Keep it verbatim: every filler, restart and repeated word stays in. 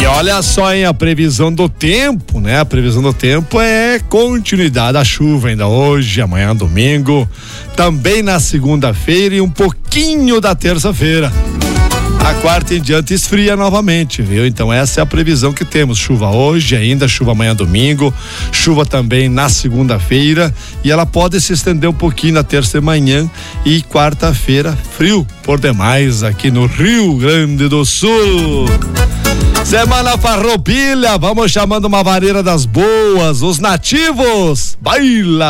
E olha só, hein, a previsão do tempo, né? A previsão do tempo é continuidade da chuva ainda hoje, amanhã, domingo, também na segunda-feira e um pouquinho da terça-feira. A quarta em diante esfria novamente, viu? Então essa é a previsão que temos. Chuva hoje ainda, chuva amanhã, domingo, chuva também na segunda-feira e ela pode se estender um pouquinho na terça de manhã e quarta-feira frio por demais aqui no Rio Grande do Sul. Semana Farroupilha, vamos chamando uma vareira das boas, os nativos, baila!